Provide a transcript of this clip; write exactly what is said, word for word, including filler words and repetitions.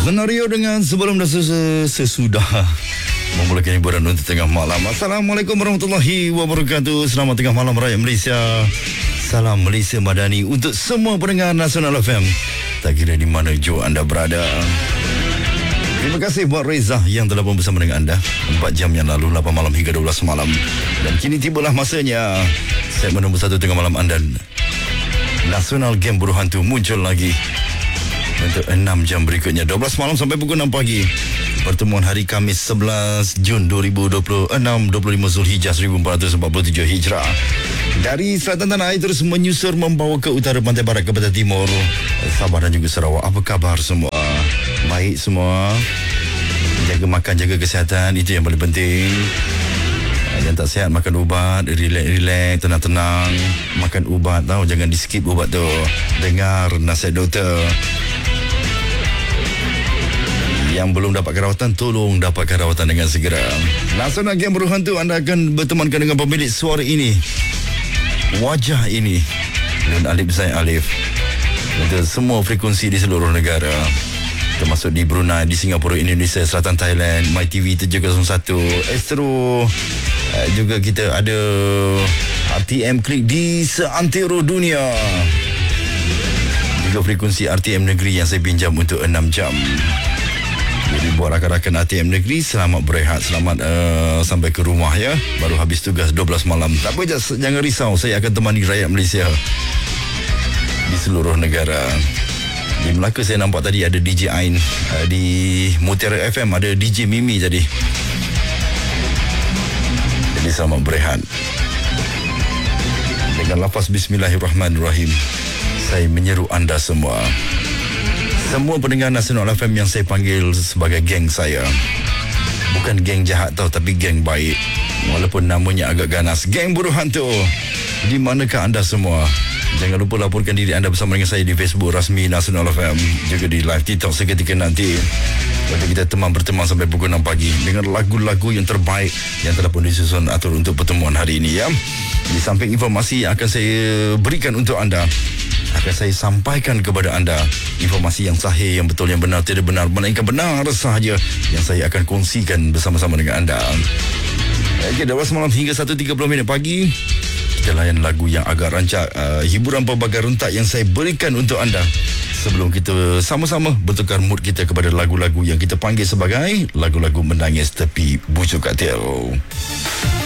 Menario dengan sebelum dan ses- sesudah memulakan hiburan untuk tengah malam. Assalamualaikum warahmatullahi wabarakatuh. Selamat tengah malam rakyat Malaysia. Salam Malaysia Madani untuk semua pendengar Nasional F M. Tak kira di mana jua anda berada. Terima kasih buat Reza yang telah pun bersama dengan anda empat jam yang lalu, lapan malam hingga dua belas malam. Dan kini tibalah masanya segmen nombor satu tengah malam anda, Nasional Game Buruh Hantu, muncul lagi untuk enam jam berikutnya, dua belas malam sampai pukul enam pagi. Pertemuan hari Khamis sebelas Jun dua ribu dua puluh enam, dua puluh lima Zulhijjah seribu empat ratus empat puluh tujuh Hijrah. Dari selatan tanah air terus menyusur membawa ke utara pantai barat ke pantai timur, Sabah dan juga Sarawak. Apa khabar semua? Baik semua. Jaga makan, jaga kesihatan, itu yang paling penting. Yang tak sihat makan ubat, relax-relax, tenang-tenang. Makan ubat tau, jangan di skip ubat tu. Dengar nasihat doktor. Yang belum dapatkan rawatan, tolong dapatkan rawatan dengan segera. Nasional Game Buruh Hantu, anda akan bertemankan dengan pemilik suara ini, wajah ini, dan Alif Zain Alif untuk semua frekuensi di seluruh negara, termasuk di Brunei, di Singapura, Indonesia, Selatan Thailand, MyTV tujuh kosong satu, Astro, juga kita ada R T M Klik di seantero dunia, juga frekuensi R T M Negeri yang saya pinjam untuk enam jam. Jadi buat rakan-rakan R T M Negeri, selamat berehat, selamat uh, sampai ke rumah ya. Baru habis tugas dua belas malam. Tak apa, jangan risau, saya akan temani rakyat Malaysia di seluruh negara. Di Melaka saya nampak tadi ada D J Ain, uh, di Mutiara F M ada D J Mimi tadi. Jadi selamat berehat. Dengan lafaz Bismillahirrahmanirrahim, saya menyeru anda semua, semua pendengar Nasional F M yang saya panggil sebagai geng saya. Bukan geng jahat tau, tapi geng baik. Walaupun namanya agak ganas, Geng Buruh Hantu. Di manakah anda semua? Jangan lupa laporkan diri anda bersama dengan saya di Facebook rasmi Nasional F M, juga di live TikTok seketika nanti. Untuk kita teman berteman sampai pukul enam pagi dengan lagu-lagu yang terbaik yang telah pun disusun atur untuk pertemuan hari ini ya. Di samping informasi yang akan saya berikan untuk anda, akan saya sampaikan kepada anda informasi yang sahih, yang betul, yang benar, tidak benar, melainkan benar sahaja yang saya akan kongsikan bersama-sama dengan anda. Okey, dua belas malam hingga satu tiga puluh minit pagi, kita layan lagu yang agak rancak, uh, hiburan pelbagai rentak yang saya berikan untuk anda sebelum kita sama-sama bertukar mood kita kepada lagu-lagu yang kita panggil sebagai lagu-lagu menangis tepi bujuk katil.